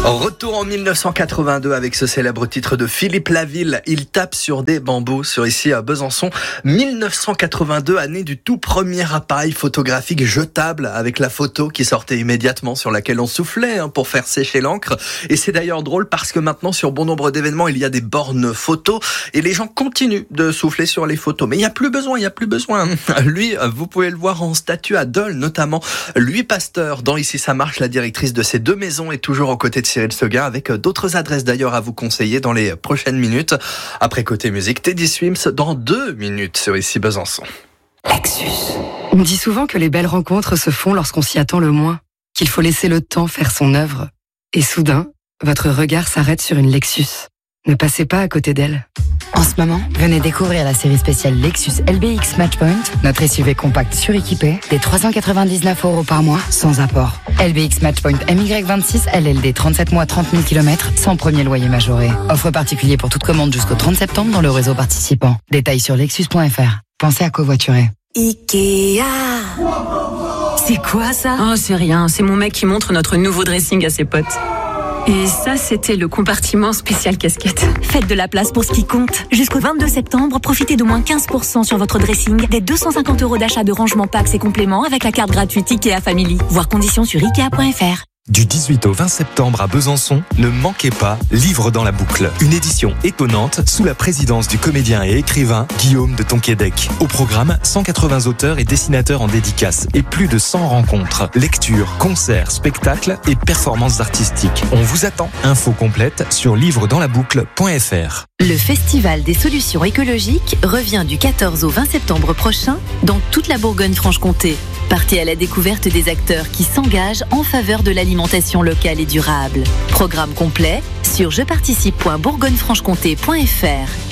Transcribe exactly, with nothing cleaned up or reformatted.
Retour en mille neuf cent quatre-vingt-deux avec ce célèbre titre de Philippe Laville. Il tape sur des bambous, sur ici à Besançon. mille neuf cent quatre-vingt-deux, année du tout premier appareil photographique jetable avec la photo qui sortait immédiatement, sur laquelle on soufflait hein, pour faire sécher l'encre. Et c'est d'ailleurs drôle parce que maintenant, sur bon nombre d'événements, il y a des bornes photos et les gens continuent de souffler sur les photos. Mais il n'y a plus besoin, il n'y a plus besoin. Lui, vous pouvez le voir en statue à Dole, notamment. Louis Pasteur, dans Ici ça marche, la directrice de ces deux maisons, est toujours aux côtés de Cyril Seguin, avec d'autres adresses d'ailleurs à vous conseiller dans les prochaines minutes. Après côté musique, Teddy Swims dans deux minutes sur Ici Besançon. Lexus. On dit souvent que les belles rencontres se font lorsqu'on s'y attend le moins, qu'il faut laisser le temps faire son œuvre. Et soudain, votre regard s'arrête sur une Lexus. Ne passez pas à côté d'elle. En ce moment, venez découvrir la série spéciale Lexus L B X Matchpoint, notre S U V compact suréquipé, des trois cent quatre-vingt-dix-neuf euros par mois, sans apport. L B X Matchpoint M Y vingt-six L L D trente-sept mois trente mille kilomètres, sans premier loyer majoré. Offre particulière pour toute commande jusqu'au trente septembre dans le réseau participant. Détails sur lexus point f r. Pensez à covoiturer. Ikea. C'est quoi ça? Oh, c'est rien. C'est mon mec qui montre notre nouveau dressing à ses potes. Et ça, c'était le compartiment spécial casquette. Faites de la place pour ce qui compte. Jusqu'au vingt-deux septembre, profitez d'au moins quinze pour cent sur votre dressing, des deux cent cinquante euros d'achat de rangement packs et compléments avec la carte gratuite Ikea Family. Voir conditions sur ikea point f r. Du dix-huit au vingt septembre à Besançon, ne manquez pas Livre dans la boucle. Une édition étonnante sous la présidence du comédien et écrivain Guillaume de Tonquédec. Au programme, cent quatre-vingts auteurs et dessinateurs en dédicace et plus de cent rencontres, lectures, concerts, spectacles et performances artistiques. On vous attend. Info complète sur livre dans la boucle point f r. Le Festival des solutions écologiques revient du quatorze au vingt septembre prochain dans toute la Bourgogne-Franche-Comté. Partez à la découverte des acteurs qui s'engagent en faveur de l'alimentation locale et durable. Programme complet sur je participe point bourgogne franche comté point f r.